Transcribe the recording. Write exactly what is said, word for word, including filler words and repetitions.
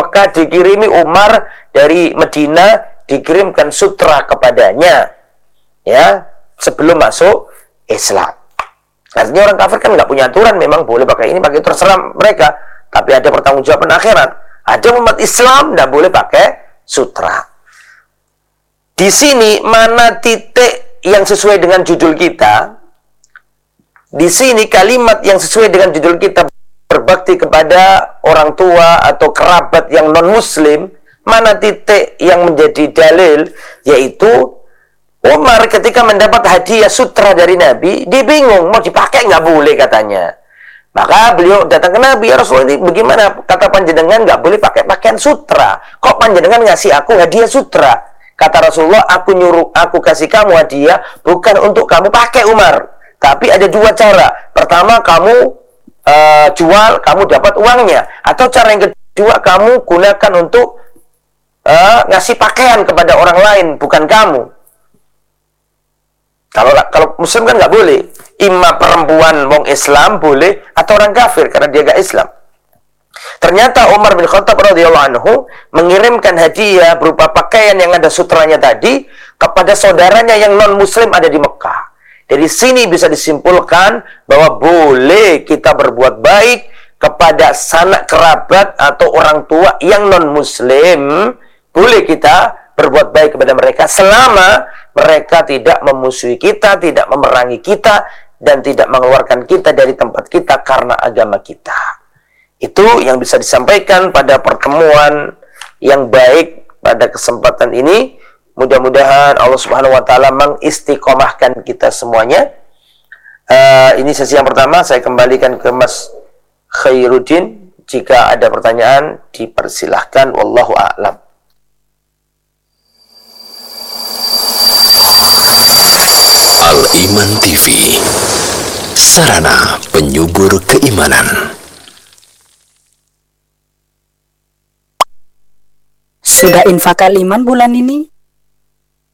Mekah dikirimi Umar, dari Medina dikirimkan sutra kepadanya, ya, sebelum masuk Islam. Artinya orang kafir kan nggak punya aturan, memang boleh pakai ini, pakai terserah mereka, tapi ada pertanggungjawaban akhirat. Ada umat Islam nggak boleh pakai sutra. Di sini mana titik yang sesuai dengan judul kita? Di sini kalimat yang sesuai dengan judul kita, berbakti kepada orang tua atau kerabat yang non-muslim, mana titik yang menjadi dalil, yaitu Umar ketika mendapat hadiah sutra dari Nabi, dia bingung, mau dipakai nggak boleh katanya. Maka beliau datang ke Nabi, ya Rasulullah, ini bagaimana? Kata panjenengan nggak boleh pakai pakaian sutra. Kok panjenengan ngasih aku hadiah sutra? Kata Rasulullah, aku nyuruh, aku kasih kamu hadiah bukan untuk kamu pakai Umar, tapi ada dua cara. Pertama, kamu Uh, jual, kamu dapat uangnya. Atau cara yang kedua, kamu gunakan untuk uh, ngasih pakaian kepada orang lain, bukan kamu. Kalau kalau muslim kan nggak boleh. Imma perempuan wong Islam boleh, atau orang kafir karena dia nggak Islam. Ternyata Umar bin Khattab radhiyallahu anhu mengirimkan hadiah berupa pakaian yang ada sutranya tadi kepada saudaranya yang non muslim ada di Mekah. Dari sini bisa disimpulkan bahwa boleh kita berbuat baik kepada sanak kerabat atau orang tua yang non-muslim. Boleh kita berbuat baik kepada mereka selama mereka tidak memusuhi kita, tidak memerangi kita, dan tidak mengeluarkan kita dari tempat kita karena agama kita. Itu yang bisa disampaikan pada pertemuan yang baik pada kesempatan ini. Mudah-mudahan Allah Subhanahu wa taala mengistiqomahkan kita semuanya. Uh, ini sesi yang pertama, saya kembalikan ke Mas Khairuddin. Jika ada pertanyaan dipersilahkan, wallahu a'lam. Al-Iman T V, sarana penyubur keimanan. Sudah infak Al-Iman bulan ini?